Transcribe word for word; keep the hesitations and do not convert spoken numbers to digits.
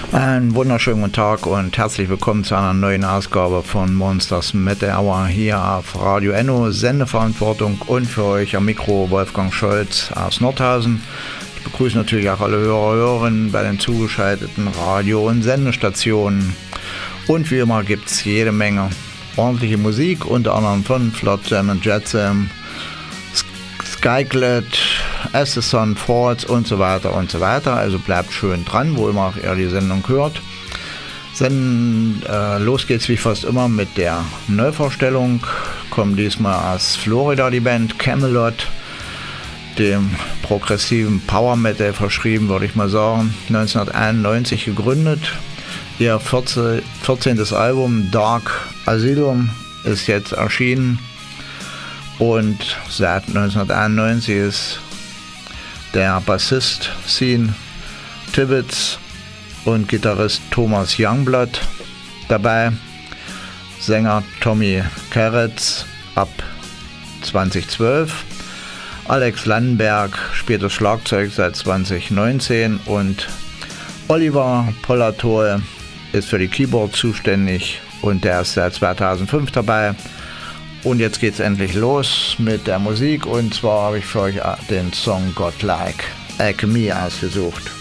Einen wunderschönen guten Tag und herzlich willkommen zu einer neuen Ausgabe von Monsters Metal Hour hier auf Radio Enno, Sendeverantwortung und für euch am Mikro Wolfgang Scholz aus Nordhausen. Ich begrüße natürlich auch alle Hörer und Hörerinnen bei den zugeschalteten Radio- und Sendestationen. Und wie immer gibt es jede Menge ordentliche Musik, unter anderem von Flotsam und Jetsam, Skyclad, As the Sun Falls und so weiter und so weiter. Also bleibt schön dran, wo immer ihr die Sendung hört. Dann, äh, los geht's wie fast immer mit der Neuvorstellung. Kommt diesmal aus Florida die Band Camelot, dem progressiven Power Metal verschrieben, würde ich mal sagen. neunzehnhunderteinundneunzig gegründet. Ihr vierzehntes Album Dark Asylum ist jetzt erschienen. Und seit neunzehnhunderteinundneunzig ist der Bassist Sean Tibbets und Gitarrist Thomas Youngblood dabei. Sänger Tommy Karetz ab zweitausendzwölf. Alex Landenberg spielt das Schlagzeug seit zweitausendneunzehn und Oliver Pollatore ist für die Keyboard zuständig und der ist seit zweitausendfünf dabei. Und jetzt geht's endlich los mit der Musik und zwar habe ich für euch den Song Godlike Alchemy ausgesucht.